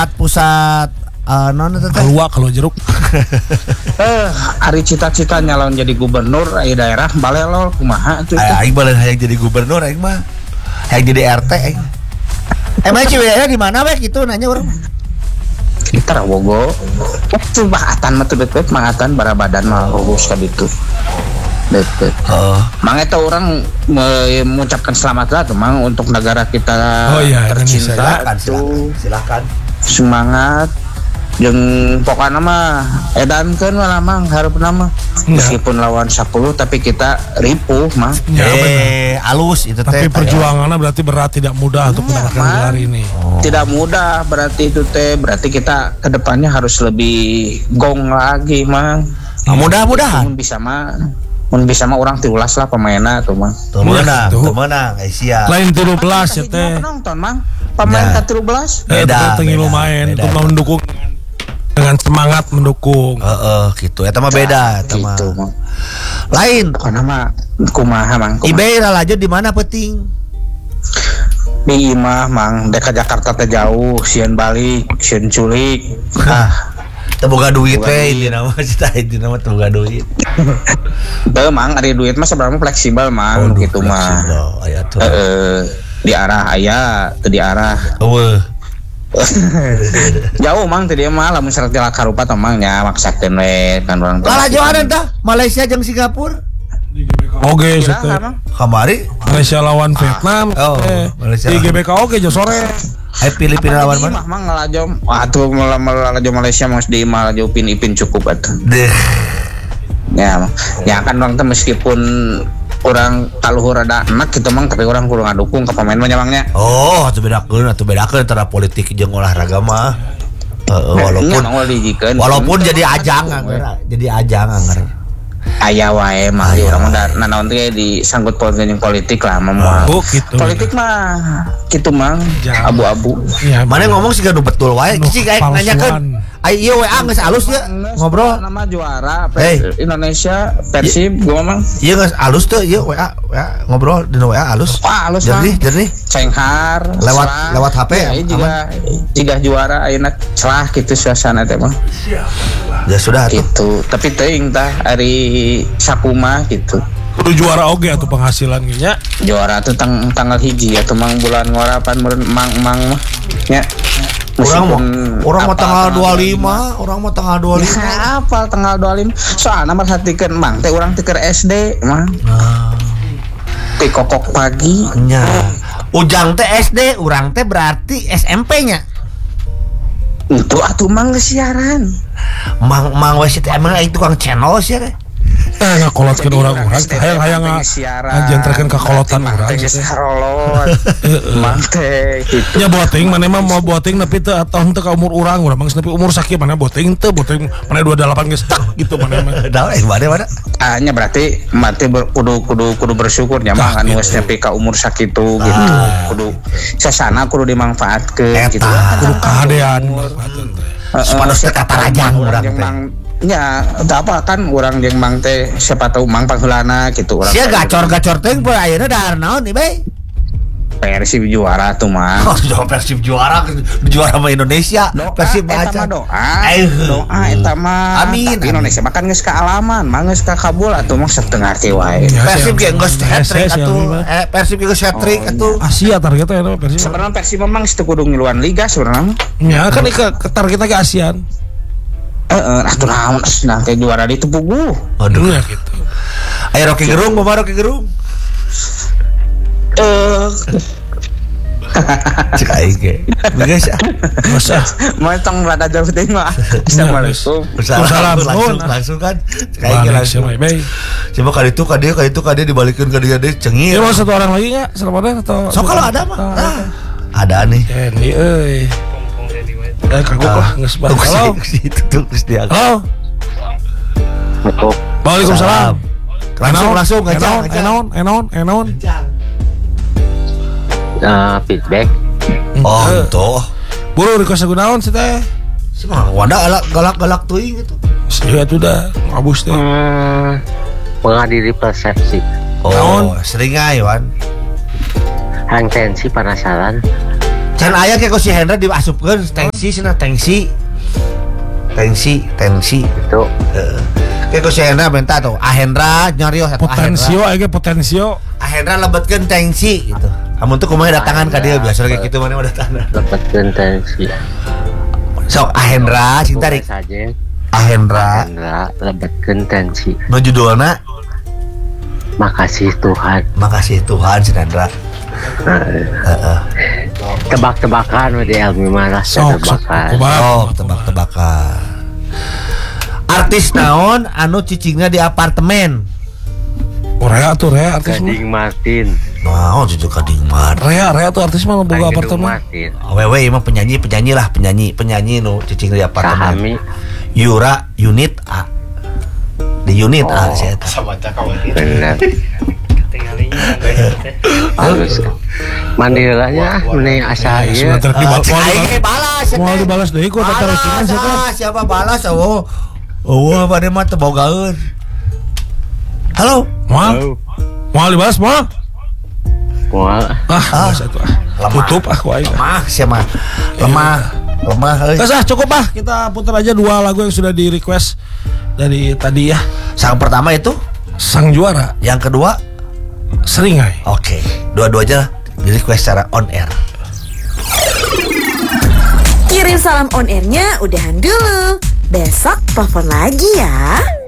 pusat non eta teh. Kalau jeruk. Ari cita-cita nyalon jadi gubernur di daerah balelol kumaha tuh. Aing balen hayang jadi gubernur aing mah. Hayang jadi RT aing. Emang ciwidaya di mana we kitu nanya urang. Kita Rawogo. Itu bahatan mah teu deukeut mangatan bara badan mah urus ka ditu. Deukeut. Mang eta urang mengucapkan selamat lah tuh mang untuk negara kita tercinta. Silakan. Semangat jeung pokokna mah edankeun lah mang hareup nama meskipun lawan 10 tapi kita ripuh mah alus itu teh tapi perjuangannya berarti berat tidak mudah untuk mendapatkan gelar ini tidak mudah berarti itu teh berarti kita kedepannya harus lebih gong lagi mang mudah-mudahan bisa mah orang tiulas lah pemainna tuh mang temenang Asia lain 13 ya teh nonton mang pemain ke-13 beda lumayan untuk mendukung dengan semangat mendukung. Gitu. Eta mah beda, eta mah. Gitu, lain. Pokona mah kumaha mang. Ibe lanjut di mana penting? Di imah mang, deka Jakarta teh jauh, sieun balik, sieun culik. Teu boga duit we intina mah cita intina mah teu boga duit. Teu mang, ari duit mah sebenarnya fleksibel mang gitu mah. Aya tuh. Di arah aya, teu di arah. Jauh mang tadi mah lamun syarat jalan karupa tomangnya maksakeun we kan urang teh. Kalajoan tah Malaysia jeung Singapura. Oke sudah. Kamari Malaysia lawan Vietnam. Malaysia. Di GBK oke jo sore. Filipina lawan mana? Mang ngalajom. Atuh ngalajom Malaysia mah di malajo Ipin cukup atuh. Ya kan urang teh meskipun orang kaluhur ada enak gitu mang tapi orang kurang ngadukung ke pemain mah atuh bedakeun antara politik jeung olahraga mah walaupun jadi ajang anger aya wae mah urang mah nanaon teh disangkut politik lah mah politik mah kitu mang abu-abu mana ngomong sih gak betul wae cik aing nanyakeun ieu WA geus alus ya ngobrol nama juara Indonesia Persib gua mang ieu geus alus teh ieu WA ngobrol dina WA alus alus jernih cenghar lewat HP jika juara ayeuna celah kitu suasana teh mah ya sudah gitu tapi teuing tah ari sakuma gitu kudu juara oge atuh penghasilan nya juara tuh tanggal hiji atuh mang bulan ngorapan mang mah nya orang mau tanggal 25 apa tanggal 25 soalnya merhatikan mang teh orang tikir SD mang teh kokok pagi nya ujang teh SD orang teh berarti SMP nya itu atuh mang siaran mang wes teh emang itu tukang channel sih deh ngakolotkeun urang-urang hayang ngajenterkeun ka kolotan urang geus harolot mang teh kitu nya boting maneh mah mau boting nepi teu atoh teu ka umur urang mah nepi umur sakieu maneh boting teu boting maneh 28 geus gitu maneh mah da mana nya berarti mati kudu bersyukur nya mah anu geus nepi ka umur sakitu gitu kudu sasana kudu dimanfaatkeun gitu kudu kahadean sepados teh katarajang urang teh nya apa kan orang yang mang teh siapa tahu mang pangheulana gitu orang sia gacor teh poe ayeuna dahar naon nih bae Persib juara tuh mah Persib juara sama Indonesia Persib baca doa eta mah amin Indonesia makan geus kaalaman mah geus kakabul atuh mah setengah teh wae Persib ge geus hat-trick atuh Persib geus hat-trick atuh Asia targetnya eta Persib sebenarnya Persib memang teu kudu ngiluan liga sebenarnya ya kan ke targetnya ke ASEAN atuh naon nanti juara di Tupugu. Aduh ya gitu. Ayo Rocky Gerung, Rocky Gerung. Cek aing ge. Geus ya. Masa mau tong rada jauh teh mah. Assalamualaikum. Langsung kan. Cek aing langsung. Coba kali itu kadieu dibalikeun ka dia deui cengir. Ya mau satu orang lagi enggak selamatnya atau sok kalau ada mah. Ada nih. Ini euy. Kagok lah geus bah. Halo. Halo. Waalaikumsalam. Langsung enon. Feedback. Oh, tuh. Buru request gunaon sih teh. Semang wadah galak teuing gitu. Ya itu dah ngabus teh. Menghadiri persepsi. Oh, sering ae wan. Hang tensi penasaran. Can aya ke si Hendra diasupkeun tensi cenah tensi itu ke si Hendra benta tuh Ahendra nyarios atau Potensio age potensio Ahendra lebetkeun tensi gitu. Amun teu kumaha datangan ka dieu biasa kayak kitu mah datangan. lebetkeun tensi. Sok Ahendra cinta rik. Saja. Ahendra lebetkeun tensi. Nu judulna Makasih Tuhan. Makasih Tuhan si Hendra. Tebak-tebakan di Elmi mana tebak-tebakan. Artis naon anu cicingna di apartemen? Rea tuh artis Gading Martin. Naon cucu Gading Martin? Rea tuh artis mah boga apartemen. Wewe mah penyanyi nu cicing di apartemen. Kahami. Yura unit A. Di unit A saya eta. Benar. Halus. Mandiranya meni asa ieu. Mau dibalas deui ku tatarusingan siapa balas bade mah teu bogaeun. Halo. Mau dibalas moal. Tutup aku aing. Lemah euy. Cukup kita putar aja 2 lagu yang sudah di request dari tadi ya. Sang pertama itu Sang Juara, yang kedua Seringai. Oke, dua-duanya di request secara on air. Kirim salam on airnya udahan dulu. Besok telepon lagi ya.